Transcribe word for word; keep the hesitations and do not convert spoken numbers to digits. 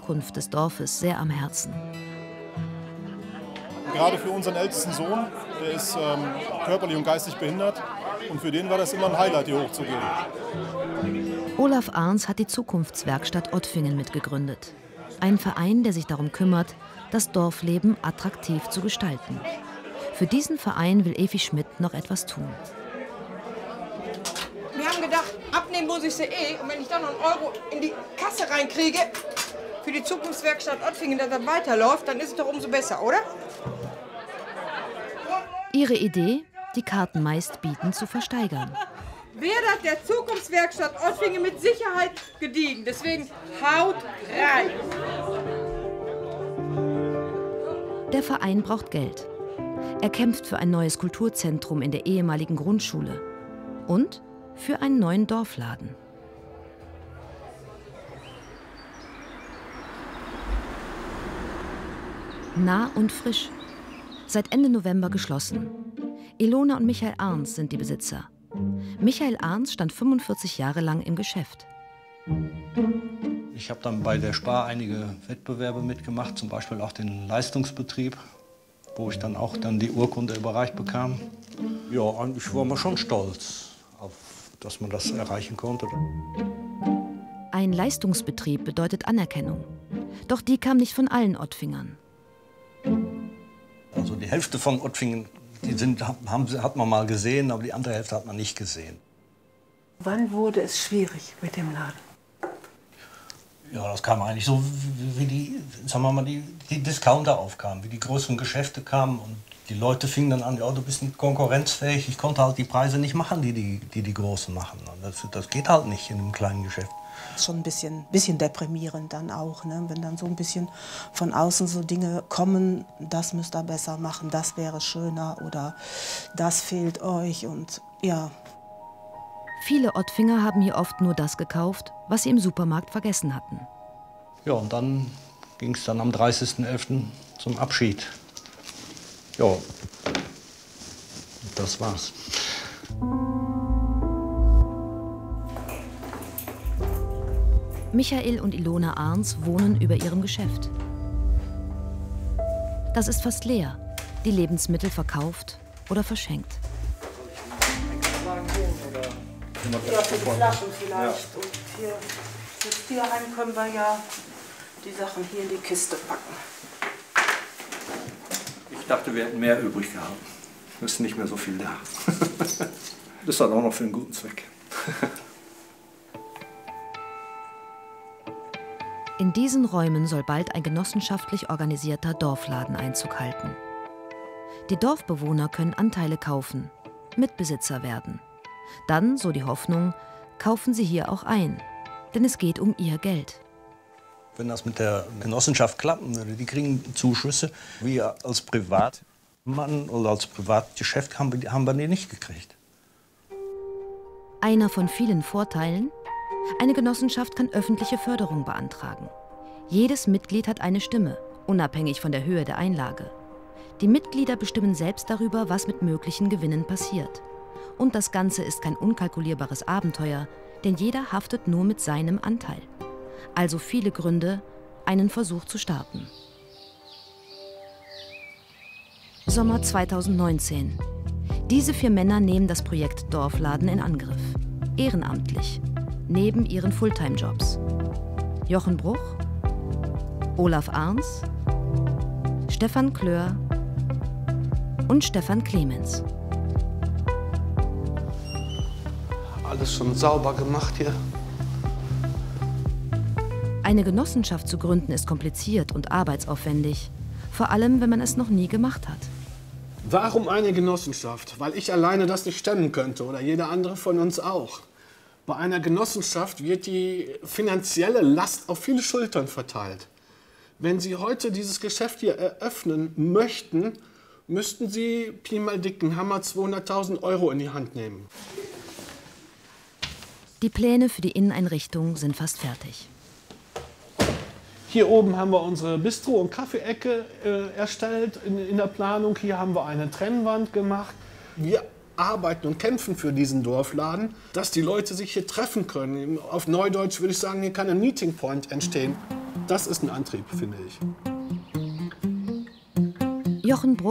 Zukunft des Dorfes sehr am Herzen. Gerade für unseren ältesten Sohn, der ist ähm, körperlich und geistig behindert. Und für den war das immer ein Highlight, hier hochzugehen. Olaf Arns hat die Zukunftswerkstatt Ottfingen mitgegründet. Ein Verein, der sich darum kümmert, das Dorfleben attraktiv zu gestalten. Für diesen Verein will Evi Schmidt noch etwas tun. Wir haben gedacht, abnehmen muss ich sie eh. Und wenn ich dann noch einen Euro in die Kasse reinkriege, für die Zukunftswerkstatt Ottfingen, dass das weiterläuft, dann ist es doch umso besser, oder? Ihre Idee, die Karten meistbietend zu versteigern. Wäre das der Zukunftswerkstatt Ottfingen mit Sicherheit gediegen. Deswegen haut rein. Der Verein braucht Geld. Er kämpft für ein neues Kulturzentrum in der ehemaligen Grundschule und für einen neuen Dorfladen. Nah und frisch. Seit Ende November geschlossen. Ilona und Michael Arns sind die Besitzer. Michael Arns stand fünfundvierzig Jahre lang im Geschäft. Ich habe dann bei der Spar einige Wettbewerbe mitgemacht, zum Beispiel auch den Leistungsbetrieb, wo ich dann auch dann die Urkunde überreicht bekam. Ja, eigentlich war man schon stolz, auf, dass man das erreichen konnte. Ein Leistungsbetrieb bedeutet Anerkennung. Doch die kam nicht von allen Ottfingern. Also die Hälfte von Ottfingen, die sind, haben, hat man mal gesehen, aber die andere Hälfte hat man nicht gesehen. Wann wurde es schwierig mit dem Laden? Ja, das kam eigentlich so, wie die, sagen wir mal, die, die Discounter aufkamen, wie die größeren Geschäfte kamen. Und die Leute fingen dann an, ja, du bist nicht konkurrenzfähig. Ich konnte halt die Preise nicht machen, die die, die, die Großen machen. Das, das geht halt nicht in einem kleinen Geschäft. Schon ein bisschen, bisschen deprimierend dann auch, ne? Wenn dann so ein bisschen von außen so Dinge kommen, das müsst ihr besser machen, das wäre schöner oder das fehlt euch und ja. Viele Ottfinger haben hier oft nur das gekauft, was sie im Supermarkt vergessen hatten. Ja, und dann ging es dann am dreißigsten elften zum Abschied. Ja, das war's. Michael und Ilona Arns wohnen über ihrem Geschäft. Das ist fast leer. Die Lebensmittel verkauft oder verschenkt. Ja, für die Flaschen vielleicht. Ja. Und hier fürs Tierheim können wir ja die Sachen hier in die Kiste packen. Ich dachte, wir hätten mehr übrig gehabt. Es ist nicht mehr so viel da. Das ist dann auch noch für einen guten Zweck. In diesen Räumen soll bald ein genossenschaftlich organisierter Dorfladen Einzug halten. Die Dorfbewohner können Anteile kaufen, Mitbesitzer werden. Dann, so die Hoffnung, kaufen sie hier auch ein, denn es geht um ihr Geld. Wenn das mit der Genossenschaft klappen würde, die kriegen Zuschüsse. Wir als Privatmann oder als Privatgeschäft haben wir, haben wir die nicht gekriegt. Einer von vielen Vorteilen: Eine Genossenschaft kann öffentliche Förderung beantragen. Jedes Mitglied hat eine Stimme, unabhängig von der Höhe der Einlage. Die Mitglieder bestimmen selbst darüber, was mit möglichen Gewinnen passiert. Und das Ganze ist kein unkalkulierbares Abenteuer, denn jeder haftet nur mit seinem Anteil. Also viele Gründe, einen Versuch zu starten. Sommer zweitausendneunzehn. Diese vier Männer nehmen das Projekt Dorfladen in Angriff. Ehrenamtlich. Neben ihren Fulltime-Jobs. Jochen Bruch, Olaf Arns, Stefan Klör und Stefan Clemens. Alles schon sauber gemacht hier. Eine Genossenschaft zu gründen ist kompliziert und arbeitsaufwendig. Vor allem, wenn man es noch nie gemacht hat. Warum eine Genossenschaft? Weil ich alleine das nicht stemmen könnte oder jeder andere von uns auch. Bei einer Genossenschaft wird die finanzielle Last auf viele Schultern verteilt. Wenn Sie heute dieses Geschäft hier eröffnen möchten, müssten Sie Pi mal dicken Hammer zweihunderttausend Euro in die Hand nehmen. Die Pläne für die Inneneinrichtung sind fast fertig. Hier oben haben wir unsere Bistro- und Kaffeeecke äh, erstellt in, in der Planung. Hier haben wir eine Trennwand gemacht. Wir arbeiten und kämpfen für diesen Dorfladen, dass die Leute sich hier treffen können. Auf Neudeutsch würde ich sagen, hier kann ein Meeting Point entstehen. das ist ein Antrieb, finde ich. Jochen Bruch